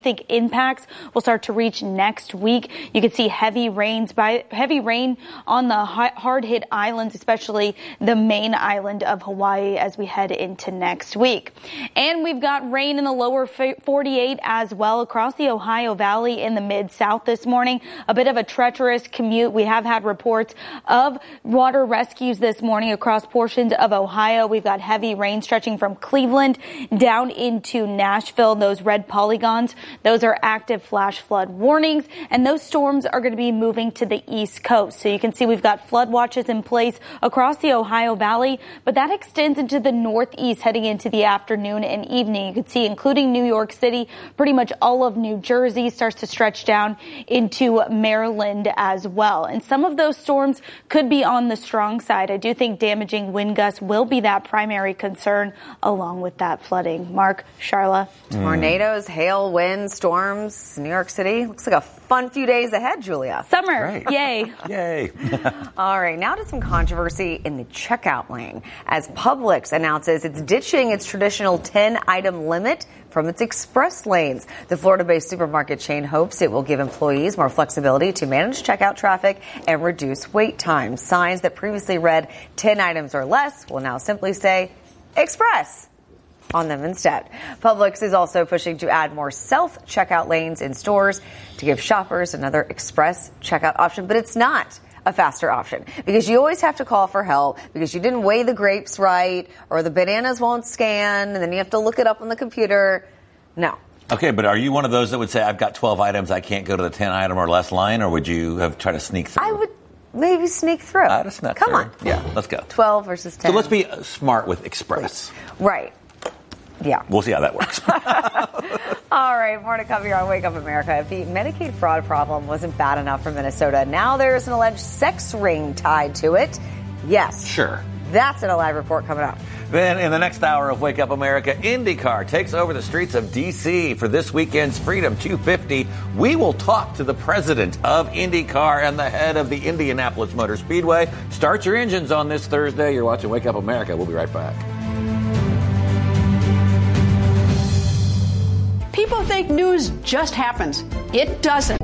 think impacts will start to reach next week. You can see heavy rain on the hard hit islands, especially the main island of Hawaii as we head into next week. And we've got rain in the lower 48 as well across the Ohio Valley in the mid-south this morning. A bit of a treacherous commute. We have had reports of water rescues this morning across portions of Ohio. We've got heavy rain stretching from Cleveland down into Nashville. Those red polygons, those are active flash flood warnings, and those storms are going to be moving to the east coast. So you can see we've got flood watches in place across the Ohio Valley, but that extends into the northeast heading into the afternoon and evening. You can see including New York City, pretty much all of New Jersey starts to stretch down into Maryland as well. And some of those storms could be on the strong side. I do think damaging wind gusts will be that primary concern along with that flooding. Mark, Charla. Tornadoes, hail, wind, storms, New York City. Looks like a fun few days ahead, Julia. Summer. Right. Yay. Yay. All right, now to some controversy in the checkout lane as Publix announces it's ditching its traditional 10-item limit from its express lanes. The Florida-based supermarket chain hopes it will give employees more flexibility to manage checkout traffic and reduce wait times. Signs that previously read 10 items or less will now simply say Express on them instead. Publix is also pushing to add more self-checkout lanes in stores to give shoppers another express checkout option, but it's not a faster option because you always have to call for help because you didn't weigh the grapes right or the bananas won't scan and then you have to look it up on the computer. No. Okay, but are you one of those that would say, I've got 12 items, I can't go to the 10-item or less line, or would you have tried to sneak through? I would maybe sneak through. I'd have snuck Come through. on. Yeah, let's go. 12 versus 10. So let's be smart with Express. Right. Yeah. We'll see how that works. All right, more to come here on Wake Up America. If the Medicaid fraud problem wasn't bad enough for Minnesota, now there's an alleged sex ring tied to it. Yes. Sure. That's in a live report coming up. Then in the next hour of Wake Up America, IndyCar takes over the streets of D.C. for this weekend's Freedom 250. We will talk to the president of IndyCar and the head of the Indianapolis Motor Speedway. Start your engines on this Thursday. You're watching Wake Up America. We'll be right back. People think news just happens. It doesn't.